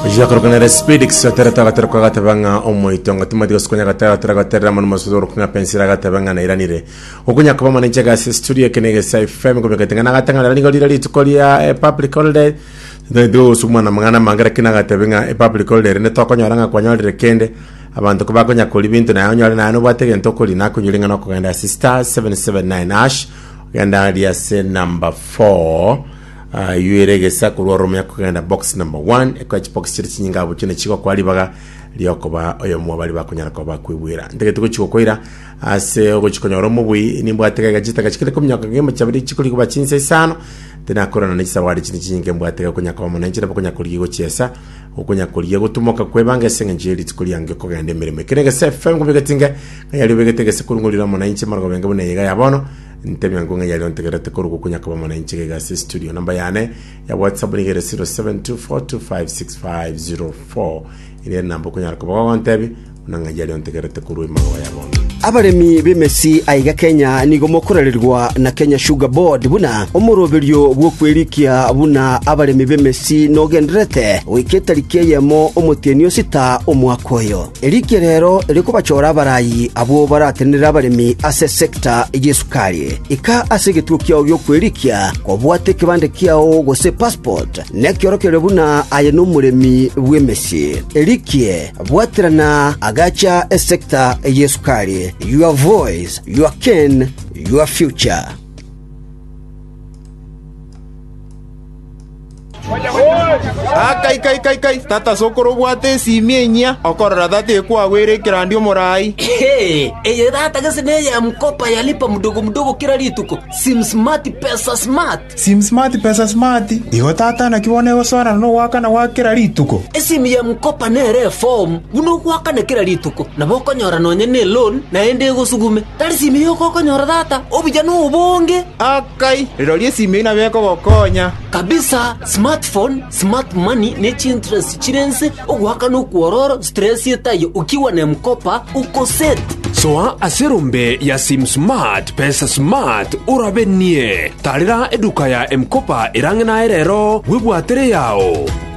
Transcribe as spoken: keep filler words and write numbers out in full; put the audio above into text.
Ya korokana speed xatera tagatera kwa gatabanga omoitonga timati skonya gatera tagatera manu masudoro kunga pensira gatabanga na iranire okunya kwa mama nchega studio kenege sai fm ko beketenga na gatanga na ngoli rali tukolia public holiday ndo sumana mangana mangara kina gatabanga public holiday ne tokonya ranga kwa nyolire kende abantu ko bakonya koli bintu na nyolire na no batege ntokoli na kunyulinga no kugenda sister seven seven nine ash genda dia se number four. Uh, yuerege sakuru romya kugenda box number one ekwa box chiri chinyinga buchine chiko kwali baga lyokoba oyo mwabali bakunyara ko bakwibwira ndege tuko chiko koira ase ogo chikonya romo bwi nimbo atega gachita gachikire kumyaka ngema chabiri chikuri kuba chinse sano tena korona nisa wali chini chinyinge mbwa atega kunyaka wa mwana nchira bakunya kurigo chiesa okunya kurigo gutumoka kwebanga senga njeri tikuri yange ko gende mirime kirege sefem kubigatinga yali bigatege sekuru ngulira mwana nchi margo benga bune yiga yabono ntemi ngonga yali ontegerete korugo kunya kwa mwana nchi ga studio namba yane ya WhatsApp ni zero seven two four two five six five zero four ile namba kunya kwa baba ntebi unanga yali ontegerete korugo mawa yabono abaremi b'emesi aiga Kenya nigo mokorererwa na Kenya Sugar Board buna omuroberio bwo kwerikia buna abaremi b'emesi nogendrete wiketarike yemo omutenio sita omwakoyo erike rero eriko bachora barayi abo baratenera abaremi ase sector y'esukari ika asegetuo kyo byo kwerikia ko bwate kibande kyao gose passport nekiorokere buna aye no muremi bw'emesi erike bwaterana agacha e sector y'esukari. Your voice, your ken, your future. Akai kai kai kai tata sokoro bwate simienya okorora date kwa were kirandio morai hey eye data gasene ya mkopa yalipa mdogo mdogo kila lituko sim smart pesa smart sim smart pesa smart igo tata na kiwone osora no waka na wakira lituko sim ya mkopa nere form uno waka na kila lituko na boko nyora no nyene loan na ende gosugume tali sim yo koko nyora data obija no ubonge akai rero sim ina beko gokonya kabisa smartphone smart money nechi interest chirense ogwaka no kuororo stress yetayo ukiwa na mkopa uko set soa aserumbe ya sim smart pesa smart urabenie tarira eduka ya mkopa irangena erero wibwatere yao